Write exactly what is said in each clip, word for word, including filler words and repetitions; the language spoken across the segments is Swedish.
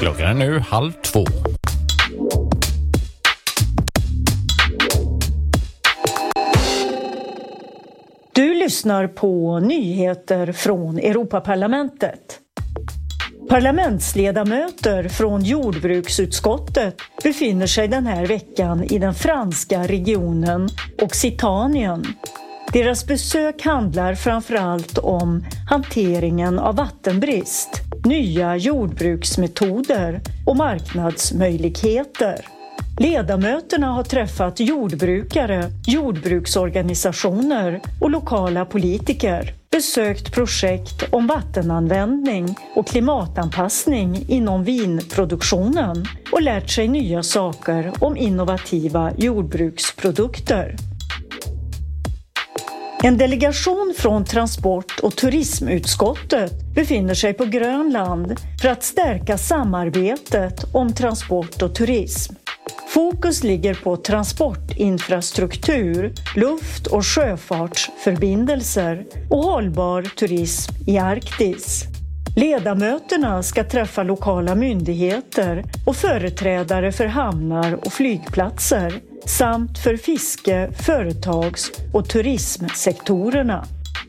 Klockan är nu halv två. Du lyssnar på nyheter från Europaparlamentet. Parlamentsledamöter från jordbruksutskottet befinner sig den här veckan i den franska regionen Occitanien. Deras besök handlar framförallt om hanteringen av vattenbrist, nya jordbruksmetoder och marknadsmöjligheter. Ledamöterna har träffat jordbrukare, jordbruksorganisationer och lokala politiker, besökt projekt om vattenanvändning och klimatanpassning inom vinproduktionen och lärt sig nya saker om innovativa jordbruksprodukter. En delegation från transport- och turismutskottet befinner sig på Grönland för att stärka samarbetet om transport och turism. Fokus ligger på transportinfrastruktur, luft- och sjöfartsförbindelser och hållbar turism i Arktis. Ledamöterna ska träffa lokala myndigheter och företrädare för hamnar och flygplatser samt för fiske-, företags- och turismsektorerna.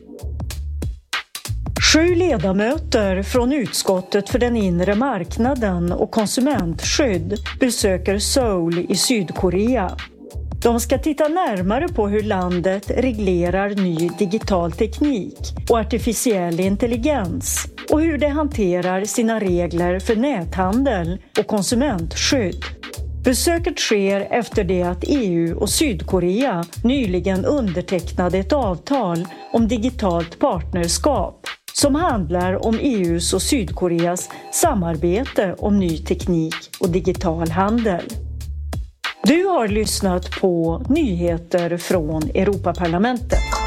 Sju ledamöter från utskottet för den inre marknaden och konsumentskydd besöker Seoul i Sydkorea. De ska titta närmare på hur landet reglerar ny digital teknik och artificiell intelligens och hur det hanterar sina regler för näthandel och konsumentskydd. Besöket sker efter det att E U och Sydkorea nyligen undertecknade ett avtal om digitalt partnerskap som handlar om E U:s och Sydkoreas samarbete om ny teknik och digital handel. Du har lyssnat på nyheter från Europaparlamentet.